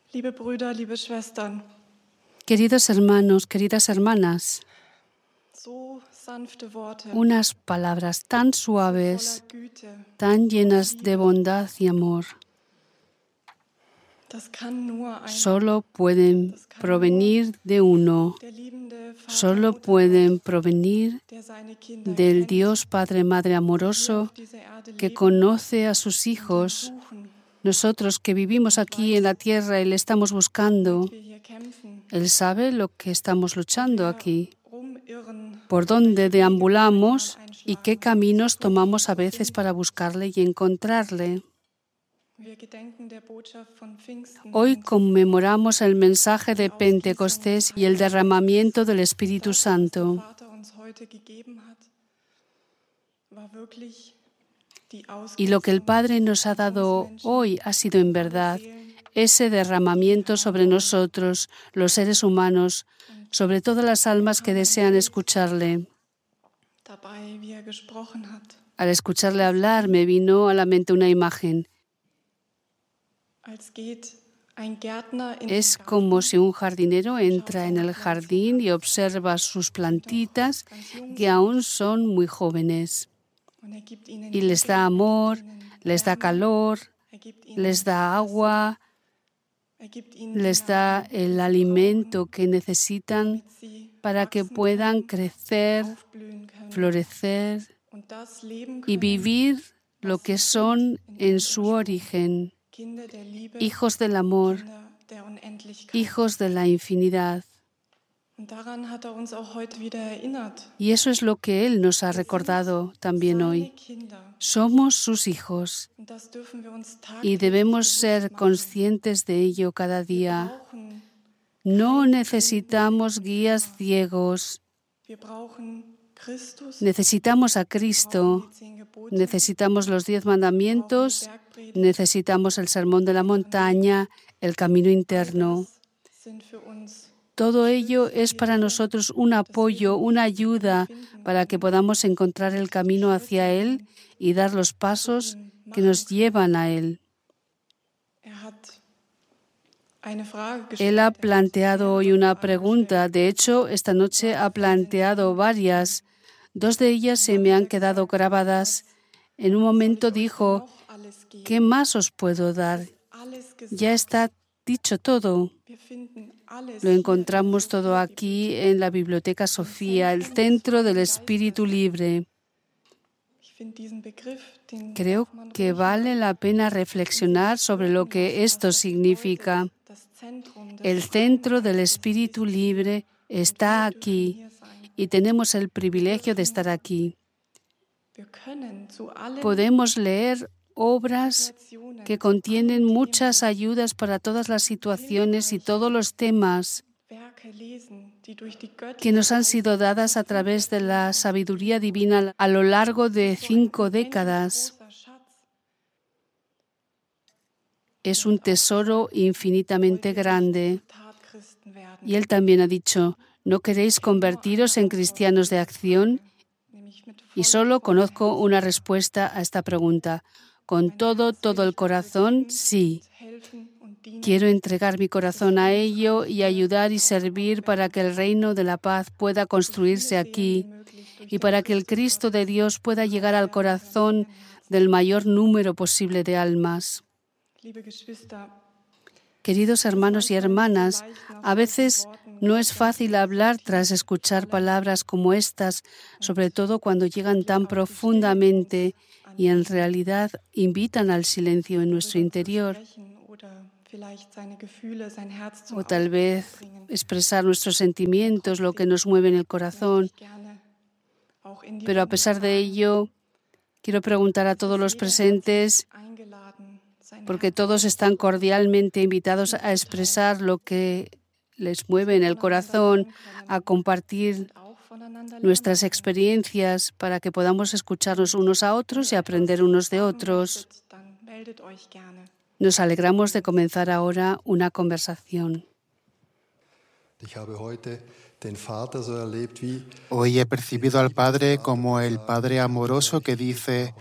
Liebe Brüder, liebe Schwestern, Queridos hermanos, queridas hermanas, so sanfte Worte, unas palabras tan so suaves, voller Güte, tan llenas de bondad y amor, das kann nur einer, solo pueden provenir de uno, der liebende Vater, solo Mutter pueden Gott, provenir der seine Kinder del kennt, Dios Padre, Madre hier amoroso, auf dieser Erde que leben conoce a sus und ihn hijos. suchen, Nosotros que vivimos aquí en la tierra y le estamos buscando, wir hier kämpfen, Él sabe lo que estamos luchando aquí, rumirren, por dónde deambulamos y qué einschlagen. caminos tomamos a veces para buscarle y encontrarle. Wir gedenken der Botschaft von Pfingsten Hoy und conmemoramos el mensaje de Pentecostés y el derramamiento del Espíritu das, was der Santo. Vater uns heute gegeben hat, war wirklich die Y lo que el Ausgießung Padre nos ha dado hoy ha sido en verdad ese derramamiento sobre nosotros, los seres humanos, sobre todas las almas que desean escucharle. dabei, wie gesprochen hat, Al escucharle hablar me vino a la mente una imagen. als geht ein Gärtner in Es den como Garten, si un jardinero entra en el jardín y observa sus plantitas que aún son muy jóvenes. und gibt ihnen Y les da amor, les da calor, gibt ihnen les da agua, gibt ihnen les da el alimento que necesitan sie para que puedan crecer, blühen können florecer und das Leben y können, vivir lo que son en su origen, Kinder der Liebe, hijos del amor, Kinder der Unendlichkeit. hijos de la infinidad. Und daran hat uns auch heute wieder erinnert. Y eso es lo que Él nos ha recordado también Seine hoy. Kinder. Somos sus hijos Und das dürfen wir uns y tagtäglich debemos bewusst ser machen. conscientes de ello cada día. Brauchen, No necesitamos guías ciegos, wir brauchen Christus, necesitamos a Cristo, die 10 Gebote, necesitamos los 10 mandamientos, necesitamos el sermón de la montaña, el camino interno. sind für uns Todo ello es para nosotros un apoyo, una ayuda para que podamos encontrar el camino hacia Él y dar los pasos que nos llevan a Él. hat eine Frage Él ha gestellt. planteado hoy una pregunta. De hecho, esta noche ha planteado varias. 2 de ellas se me han quedado grabadas. En un momento dijo, Alles geben, ¿qué más os puedo dar? alles gesagt. Ya está dicho todo. Wir finden alles Lo encontramos todo aquí en la Biblioteca Sofía, el centro del espíritu libre. Ich finde diesen Begriff, den Creo darf man que ruhig vale la pena reflexionar sobre lo que esto significa. das Zentrum des El centro del espíritu libre está aquí y tenemos el privilegio de estar aquí. Wir können zu allen Podemos leer obras Situationen, que contienen muchas ayudas para todas las situaciones y todos los temas Werke lesen, die durch die Götter que nos han sido dadas a través de la sabiduría divina a lo largo de 5 décadas. großer Schatz. Es un tesoro infinitamente grande. Tatchristen werden, Y él también ha dicho, ¿no queréis convertiros en cristianos de acción? nämlich mit Y solo conozco una respuesta a esta pregunta. Con todo el corazón, sí. helfen und dienen. Quiero entregar mi corazón a ello y ayudar y servir para que el reino de la paz pueda construirse aquí y para que el Cristo de Dios pueda llegar al corazón del mayor número posible de almas. Liebe Geschwister, Queridos hermanos y hermanas, a veces no es fácil hablar tras escuchar palabras como estas, sobre todo cuando llegan tan profundamente y en realidad invitan al silencio en nuestro interior, sprechen oder vielleicht seine Gefühle, sein Herz zum o tal vez Ausdruck bringen. expresar nuestros sentimientos, lo que nos mueve en el corazón. Gerne auch in die Pero a pesar de ello, quiero preguntar a todos los presentes, eingeladen, sein porque todos están cordialmente invitados a expresar lo que les mueve en el corazón, a compartir auch voneinander nuestras experiencias para que podamos escucharnos unos a otros y aprender unos de otros. dann meldet euch gerne. Nos alegramos de comenzar ahora una conversación. Ich habe heute den Vater so erlebt, wie Hoy he percibido al Padre como el Padre amoroso que dice,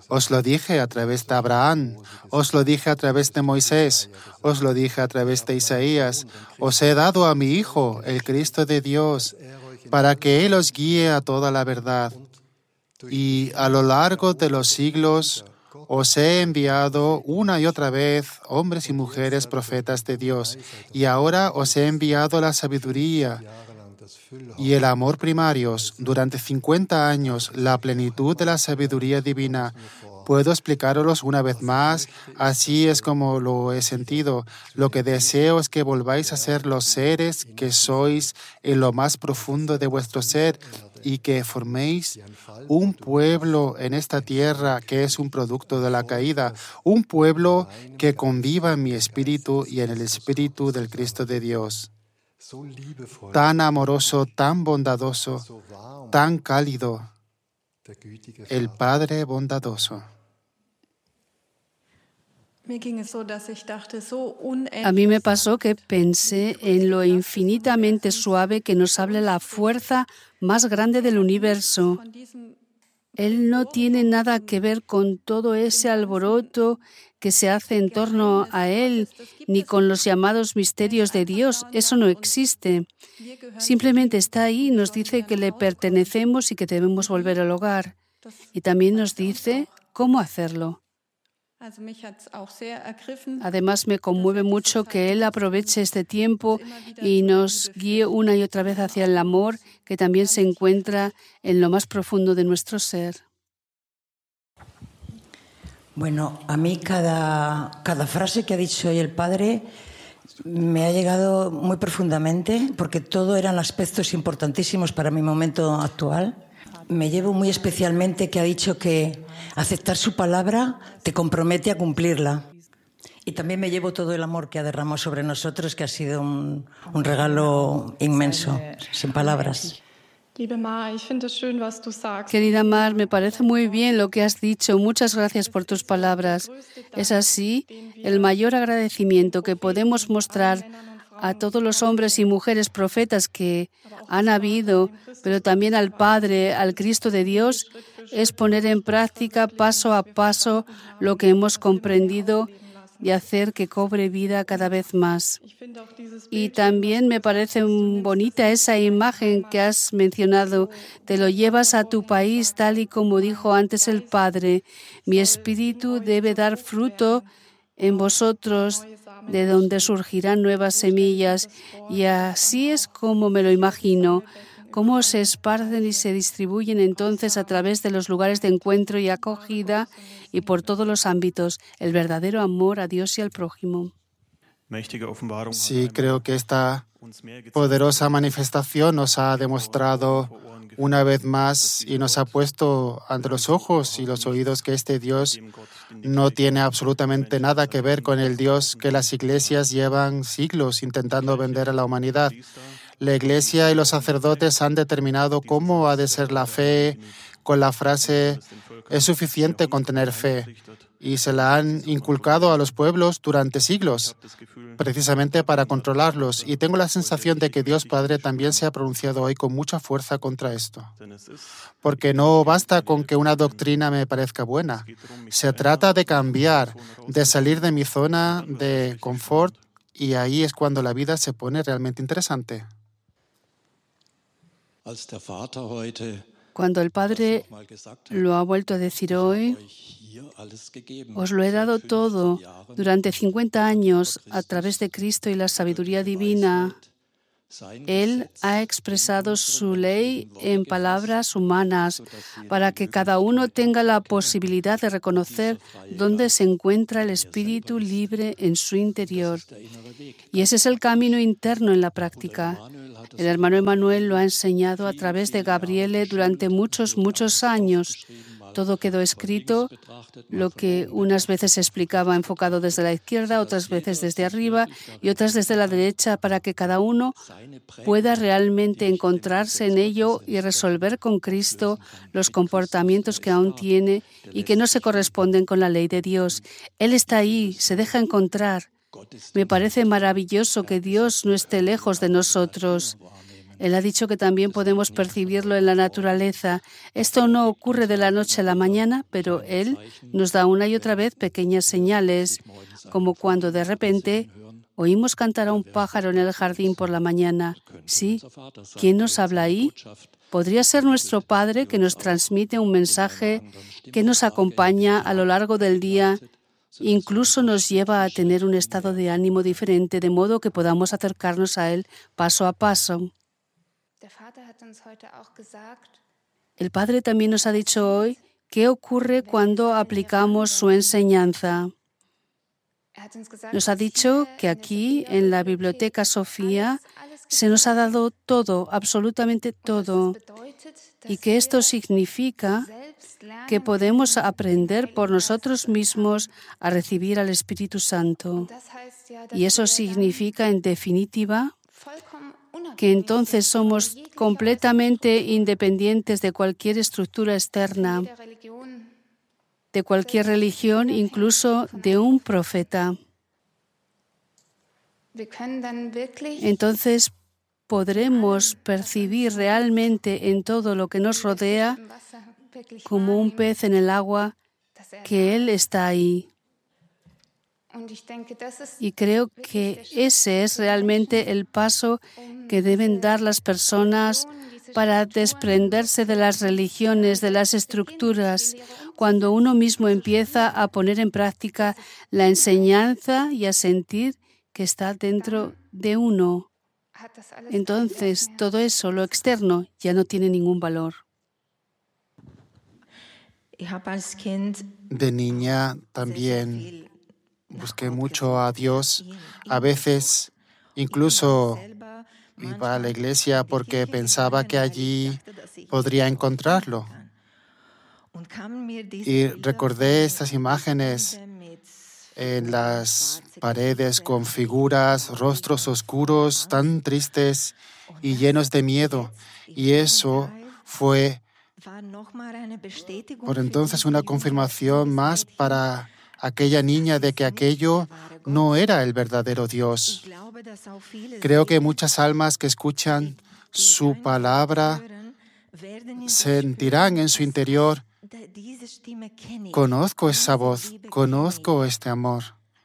Os lo dije a través de Abraham, os lo dije a través de Moisés, os lo dije a través de Isaías. Os he dado a mi Hijo, el Cristo de Dios, para que Él os guíe a toda la verdad. Y a lo largo de los siglos os he enviado una y otra vez hombres y mujeres profetas de Dios, y ahora os he enviado la sabiduría y el amor primarios. Durante 50 años, la plenitud de la sabiduría divina. Puedo explicaroslos una vez más, así es como lo he sentido. Lo que deseo es que volváis a ser los seres que sois en lo más profundo de vuestro ser y que forméis un pueblo en esta tierra que es un producto de la caída, un pueblo que conviva en mi espíritu y en el espíritu del Cristo de Dios. Tan amoroso, tan bondadoso, tan cálido, el Padre bondadoso. A mí me pasó que pensé en lo infinitamente suave que nos habla la fuerza más grande del universo. Él no tiene nada que ver con todo ese alboroto que se hace en torno a Él, ni con los llamados misterios de Dios. Eso no existe. Simplemente está ahí y nos dice que le pertenecemos y que debemos volver al hogar. Y también nos dice cómo hacerlo. Además, me conmueve mucho que Él aproveche este tiempo y nos guíe una y otra vez hacia el amor que también se encuentra en lo más profundo de nuestro ser. Bueno, a mí cada frase que ha dicho hoy el Padre me ha llegado muy profundamente, porque todo eran aspectos importantísimos para mi momento actual. Me llevo muy especialmente que ha dicho que aceptar su palabra te compromete a cumplirla. Y también me llevo todo el amor que ha derramado sobre nosotros, que ha sido un regalo inmenso, sin palabras. Querida Mar, me parece muy bien lo que has dicho. Muchas gracias por tus palabras. Es así, el mayor agradecimiento que podemos mostrar a todos los hombres y mujeres profetas que han habido, pero también al Padre, al Cristo de Dios, es poner en práctica paso a paso lo que hemos comprendido y hacer que cobre vida cada vez más. Y también me parece bonita esa imagen que has mencionado. Te lo llevas a tu país tal y como dijo antes el Padre. Mi espíritu debe dar fruto en vosotros, de donde surgirán nuevas semillas. Y así es como me lo imagino. Cómo se esparcen y se distribuyen entonces a través de los lugares de encuentro y acogida y por todos los ámbitos, el verdadero amor a Dios y al prójimo. Sí, creo que esta poderosa manifestación nos ha demostrado una vez más y nos ha puesto ante los ojos y los oídos que este Dios no tiene absolutamente nada que ver con el Dios que las iglesias llevan siglos intentando vender a la humanidad. La Iglesia y los sacerdotes han determinado cómo ha de ser la fe con la frase «es suficiente con tener fe» y se la han inculcado a los pueblos durante siglos, precisamente para controlarlos. Y tengo la sensación de que Dios Padre también se ha pronunciado hoy con mucha fuerza contra esto. Porque no basta con que una doctrina me parezca buena. Se trata de cambiar, de salir de mi zona de confort, y ahí es cuando la vida se pone realmente interesante. Cuando el Padre lo ha vuelto a decir hoy, os lo he dado todo durante 50 años a través de Cristo y la sabiduría divina. Él ha expresado su ley en palabras humanas para que cada uno tenga la posibilidad de reconocer dónde se encuentra el espíritu libre en su interior. Y ese es el camino interno en la práctica. El hermano Emmanuel lo ha enseñado a través de Gabriele durante muchos años. Todo quedó escrito, lo que unas veces se explicaba enfocado desde la izquierda, otras veces desde arriba y otras desde la derecha, para que cada uno pueda realmente encontrarse en ello y resolver con Cristo los comportamientos que aún tiene y que no se corresponden con la ley de Dios. Él está ahí, se deja encontrar. Me parece maravilloso que Dios no esté lejos de nosotros. Él ha dicho que también podemos percibirlo en la naturaleza. Esto no ocurre de la noche a la mañana, pero Él nos da una y otra vez pequeñas señales, como cuando de repente oímos cantar a un pájaro en el jardín por la mañana. Sí, ¿quién nos habla ahí? Podría ser nuestro Padre que nos transmite un mensaje que nos acompaña a lo largo del día. Incluso nos lleva a tener un estado de ánimo diferente, de modo que podamos acercarnos a Él paso a paso. El Padre también nos ha dicho hoy qué ocurre cuando aplicamos su enseñanza. Nos ha dicho que aquí, en la Biblioteca Sofía, se nos ha dado todo, absolutamente todo, y que esto significa que podemos aprender por nosotros mismos a recibir al Espíritu Santo. Y eso significa, en definitiva, que entonces somos completamente independientes de cualquier estructura externa, de cualquier religión, incluso de un profeta. Entonces podremos percibir realmente en todo lo que nos rodea, como un pez en el agua, que Él está ahí. Y creo que ese es realmente el paso que deben dar las personas para desprenderse de las religiones, de las estructuras, cuando uno mismo empieza a poner en práctica la enseñanza y a sentir que está dentro de uno. Entonces, todo eso, lo externo, ya no tiene ningún valor. De niña también busqué mucho a Dios. A veces incluso iba a la iglesia porque pensaba que allí podría encontrarlo. Y recordé estas imágenes en las paredes con figuras, rostros oscuros, tan tristes y llenos de miedo. Y eso fue por entonces una confirmación más para aquella niña de que aquello no era el verdadero Dios. Creo que muchas almas que escuchan su palabra sentirán en su interior: conozco esa voz, conozco este amor.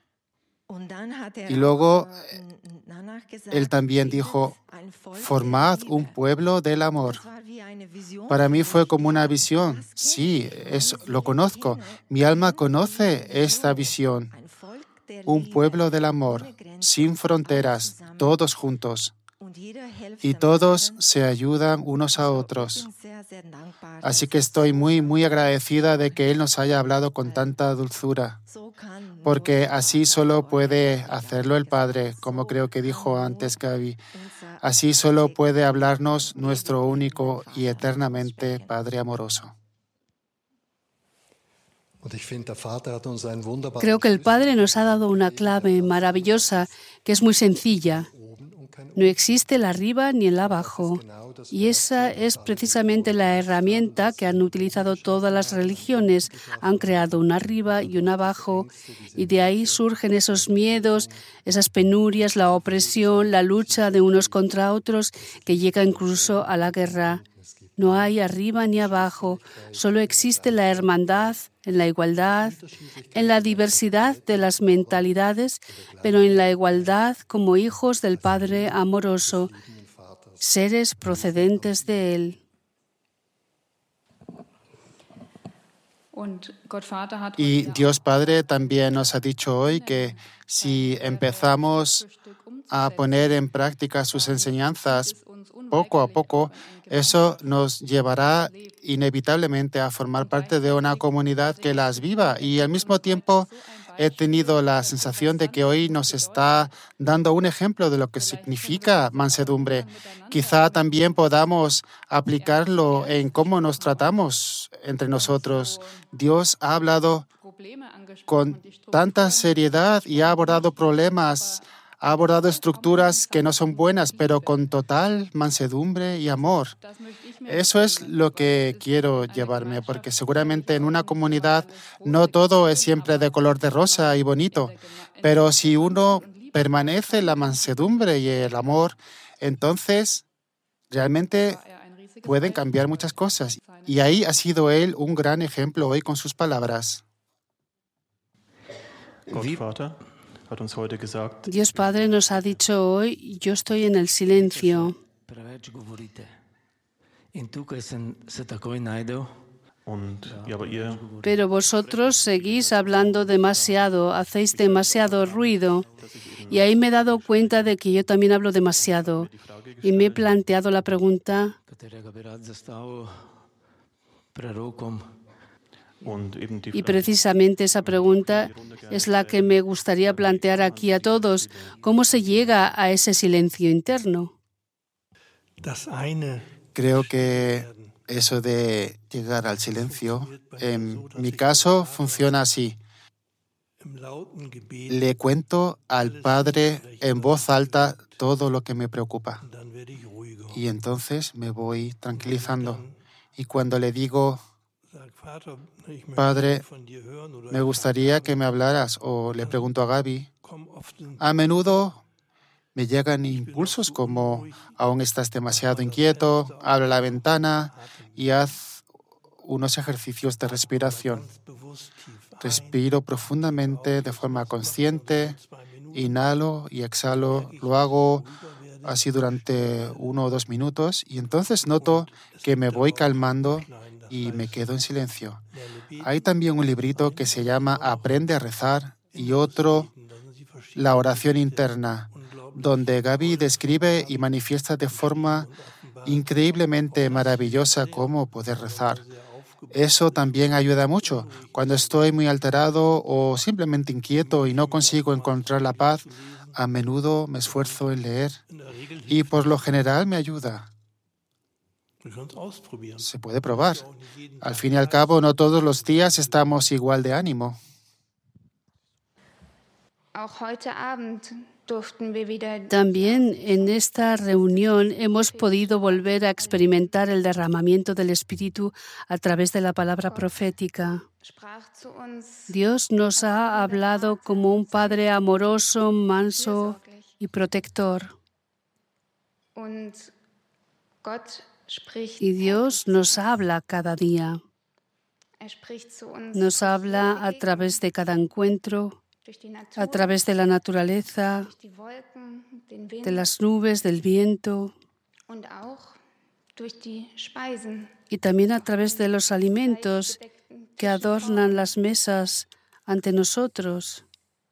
Y luego él también dijo: formad un pueblo del amor. Para mí fue como una visión. Sí, lo conozco. Mi alma conoce esta visión. Un pueblo del amor, sin fronteras, todos juntos. Y todos se ayudan unos a otros. Así que estoy muy, muy agradecida de que Él nos haya hablado con tanta dulzura, porque así solo puede hacerlo el Padre, como creo que dijo antes Gaby. Así solo puede hablarnos nuestro único y eternamente Padre amoroso. Creo que el Padre nos ha dado una clave maravillosa que es muy sencilla. No existe el arriba ni el abajo. Y esa es precisamente la herramienta que han utilizado todas las religiones. Han creado un arriba y un abajo, y de ahí surgen esos miedos, esas penurias, la opresión, la lucha de unos contra otros, que llega incluso a la guerra. No hay arriba ni abajo, solo existe la hermandad, en la igualdad, en la diversidad de las mentalidades, pero en la igualdad como hijos del Padre amoroso, seres procedentes de Él. Y Dios Padre también nos ha dicho hoy que si empezamos a poner en práctica sus enseñanzas poco a poco, eso nos llevará inevitablemente a formar parte de una comunidad que las viva. Y al mismo tiempo he tenido la sensación de que hoy nos está dando un ejemplo de lo que significa mansedumbre. Quizá también podamos aplicarlo en cómo nos tratamos entre nosotros. Dios ha hablado con tanta seriedad y ha abordado problemas, ha abordado estructuras que no son buenas, pero con total mansedumbre y amor. Eso es lo que quiero llevarme, porque seguramente en una comunidad no todo es siempre de color de rosa y bonito, pero si uno permanece en la mansedumbre y el amor, entonces realmente pueden cambiar muchas cosas. Y ahí ha sido Él un gran ejemplo hoy con sus palabras. Gott Vater hat uns heute gesagt, Dios Padre nos ha dicho hoy, yo estoy en el silencio. aber ihr Pero vosotros seguís hablando demasiado, hacéis demasiado ruido. Y ahí me he dado cuenta de que yo también hablo demasiado. Y me he planteado la pregunta, und eben die y precisamente esa pregunta es la que me gustaría plantear aquí a todos. ¿Cómo se llega a ese silencio interno? Creo que eso de llegar al silencio, en mi caso, funciona así. Le cuento al Padre en voz alta todo lo que me preocupa. Y entonces me voy tranquilizando. Y cuando le digo, Padre, me gustaría que me hablaras, o le pregunto a Gaby, a menudo me llegan impulsos como, aún estás demasiado inquieto, abre la ventana y haz unos ejercicios de respiración. Respiro profundamente de forma consciente, inhalo y exhalo, lo hago así durante 1 o 2 minutos y entonces noto que me voy calmando y me quedo en silencio. Hay también un librito que se llama Aprende a rezar y otro, La oración interna, donde Gaby describe y manifiesta de forma increíblemente maravillosa cómo poder rezar. Eso también ayuda mucho. Cuando estoy muy alterado o simplemente inquieto y no consigo encontrar la paz, a menudo me esfuerzo en leer y por lo general me ayuda. Se puede probar. Al fin y al cabo, no todos los días estamos igual de ánimo. También en esta reunión hemos podido volver a experimentar el derramamiento del Espíritu a través de la palabra profética. Dios nos ha hablado como un Padre amoroso, manso y protector. Y Dios nos habla cada día. Nos habla a través de cada encuentro, a través de la naturaleza, de las nubes, del viento y también a través de los alimentos que adornan las mesas ante nosotros.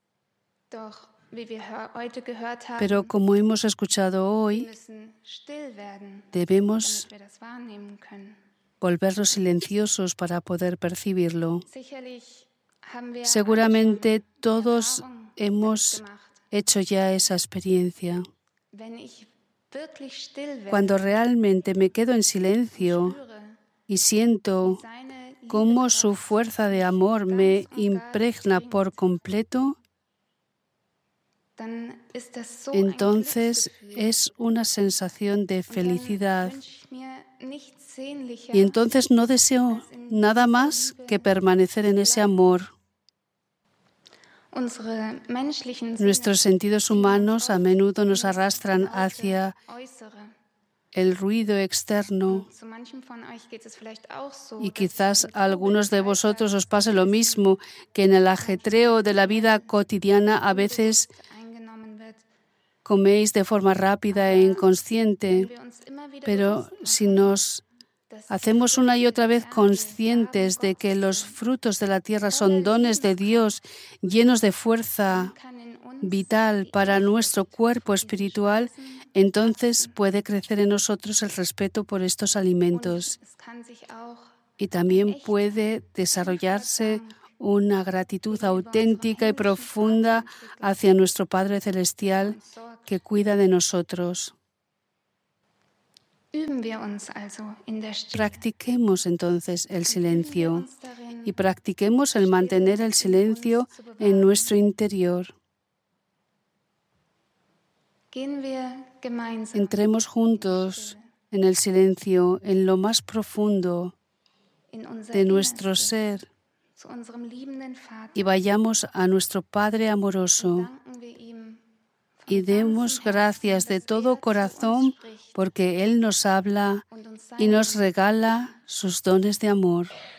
Pero como hemos escuchado hoy, debemos volvernos silenciosos para poder percibirlo. Seguramente todos hemos hecho ya esa experiencia. Cuando realmente me quedo en silencio y siento cómo su fuerza de amor me impregna por completo, entonces es una sensación de felicidad. Y entonces no deseo nada más que permanecer en ese amor. Nuestros sentidos humanos a menudo nos arrastran hacia el ruido externo y quizás a algunos de vosotros os pase lo mismo, que en el ajetreo de la vida cotidiana a veces coméis de forma rápida e inconsciente, pero si nos hacemos una y otra vez conscientes de que los frutos de la tierra son dones de Dios llenos de fuerza vital para nuestro cuerpo espiritual, entonces puede crecer en nosotros el respeto por estos alimentos y también puede desarrollarse una gratitud auténtica y profunda hacia nuestro Padre Celestial que cuida de nosotros. Practiquemos entonces el silencio y practiquemos el mantener el silencio en nuestro interior. Entremos juntos en el silencio, en lo más profundo de nuestro ser y vayamos a nuestro Padre amoroso y demos gracias de todo corazón porque Él nos habla y nos regala sus dones de amor.